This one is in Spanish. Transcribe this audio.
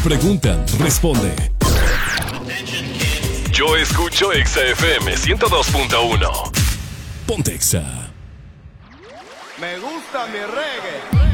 Preguntan, responde. Yo escucho Exa FM 102.1. Ponte Exa. Me gusta mi reggae.